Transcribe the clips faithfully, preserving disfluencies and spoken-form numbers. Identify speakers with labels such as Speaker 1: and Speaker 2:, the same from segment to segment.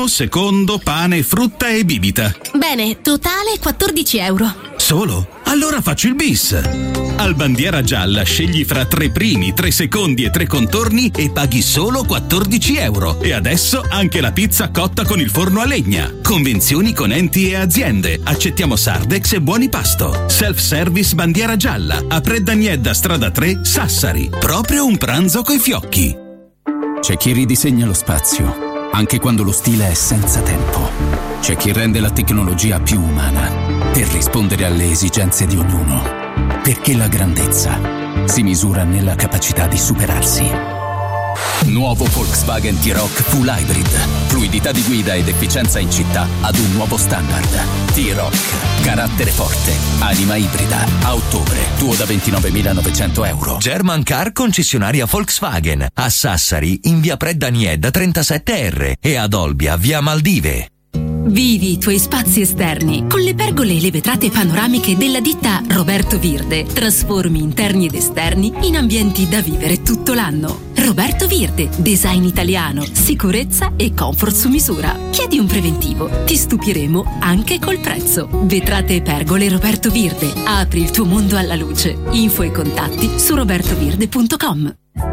Speaker 1: secondo, pane, frutta e bibita.
Speaker 2: Bene, totale quattordici euro.
Speaker 1: Solo? Allora faccio il bis. Al Bandiera Gialla scegli fra tre primi, tre secondi e tre contorni e paghi solo quattordici euro. E adesso anche la pizza cotta con il forno a legna. Convenzioni con enti e aziende. Accettiamo Sardex e Buoni Pasto. Self-service Bandiera Gialla. A Preddaniedda, strada tre, Sassari. Proprio un pranzo coi fiocchi.
Speaker 3: C'è chi ridisegna lo spazio, anche quando lo stile è senza tempo. C'è chi rende la tecnologia più umana, per rispondere alle esigenze di ognuno. Perché la grandezza si misura nella capacità di superarsi. Nuovo Volkswagen T-Roc Full Hybrid. Fluidità di guida ed efficienza in città ad un nuovo standard. T-Roc. Carattere forte. Anima ibrida. A ottobre. Tuo da ventinovemilanovecento euro.
Speaker 4: German Car concessionaria Volkswagen. A Sassari in via Preddaniedda trentasette R e ad Olbia via Maldive.
Speaker 5: Vivi i tuoi spazi esterni con le pergole e le vetrate panoramiche della ditta Roberto Virde. Trasformi interni ed esterni in ambienti da vivere tutto l'anno. Roberto Virde, design italiano, sicurezza e comfort su misura. Chiedi un preventivo, ti stupiremo anche col prezzo. Vetrate e pergole Roberto Virde. Apri il tuo mondo alla luce. Info e contatti su robertovirde punto com.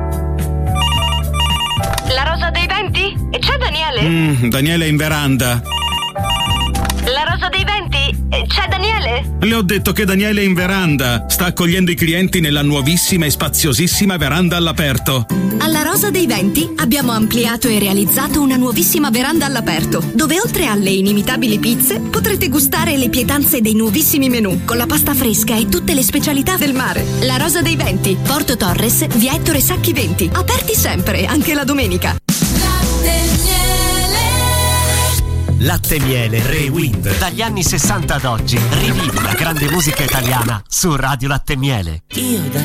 Speaker 6: La rosa dei venti? E c'è Daniele?
Speaker 1: Mm, Daniele è in veranda.
Speaker 6: La rosa dei venti? C'è Daniele?
Speaker 1: Le ho detto che Daniele è in veranda. Sta accogliendo i clienti nella nuovissima e spaziosissima veranda all'aperto.
Speaker 7: Alla Rosa dei Venti abbiamo ampliato e realizzato una nuovissima veranda all'aperto, dove oltre alle inimitabili pizze potrete gustare le pietanze dei nuovissimi menù, con la pasta fresca e tutte le specialità del mare. La Rosa dei Venti, Porto Torres, via Ettore Sacchi venti. Aperti sempre, anche la domenica.
Speaker 8: Latte Miele Rewind. Dagli anni sessanta ad oggi rivivi la grande musica italiana su Radio Latte Miele.
Speaker 9: Io da